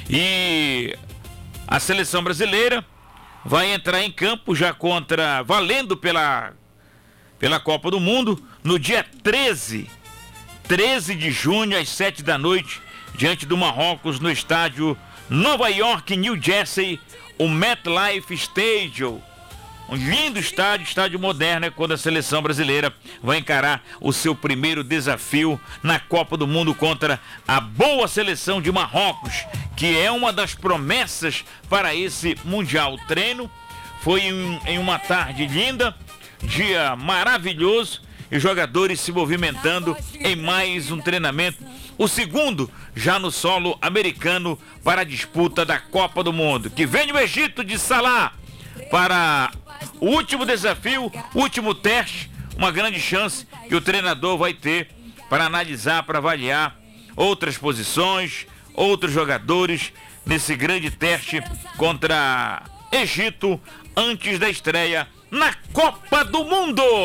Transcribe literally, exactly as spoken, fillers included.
E a seleção brasileira vai entrar em campo já contra, valendo pela, pela Copa do Mundo, no dia treze de junho, às sete da noite, diante do Marrocos, no estádio Nova York, New Jersey, o MetLife Stadium. Um lindo estádio, estádio moderno, é quando a seleção brasileira vai encarar o seu primeiro desafio na Copa do Mundo contra a boa seleção de Marrocos, que é uma das promessas para esse Mundial. O treino foi em, em uma tarde linda, dia maravilhoso, e jogadores se movimentando em mais um treinamento, o segundo já no solo americano para a disputa da Copa do Mundo. Que vem o Egito de Salah para o último desafio, último teste, uma grande chance que o treinador vai ter para analisar, para avaliar outras posições, outros jogadores nesse grande teste contra Egito antes da estreia na Copa do Mundo.